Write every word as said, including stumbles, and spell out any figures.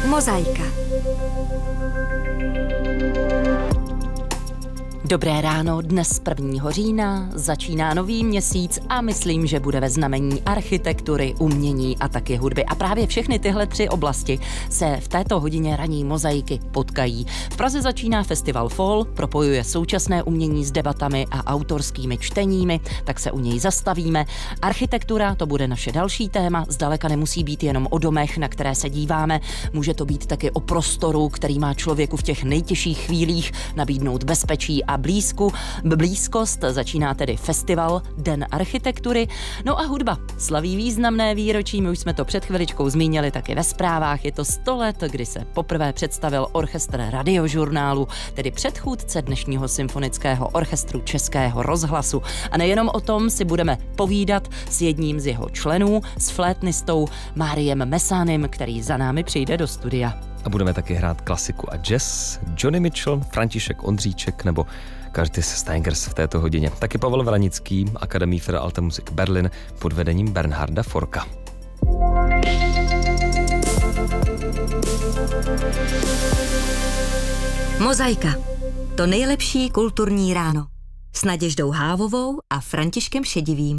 Mozaika. Dobré ráno, dnes prvního října, začíná nový měsíc a myslím, že bude ve znamení architektury, umění a taky hudby. A právě všechny tyhle tři oblasti se v této hodině ranní mozaiky potkají. V Praze začíná festival Fall, propojuje současné umění s debatami a autorskými čteními, tak se u něj zastavíme. Architektura, to bude naše další téma, zdaleka nemusí být jenom o domech, na které se díváme, může to být taky o prostoru, který má člověku v těch nejtěžších chvílích nabídnout bezpečí a blízku, blízkost. Začíná tedy festival Den architektury. No a hudba slaví významné výročí, my už jsme to před chviličkou zmínili taky ve zprávách. Je to sto let, kdy se poprvé představil orchestr Radiožurnálu, tedy předchůdce dnešního symfonického orchestru Českého rozhlasu. A nejenom o tom si budeme povídat s jedním z jeho členů, s flétnistou Máriem Mesánem, který za námi přijde do studia. A budeme taky hrát klasiku a jazz. Johnny Mitchell, František Ondříček nebo Curtis Steingers v této hodině. Taky Pavel Vranický, Akademie für Alte Musik Berlin pod vedením Bernharda Forka. Mozaika. To nejlepší kulturní ráno. S Naděždou Hávovou a Františkem Šedivým.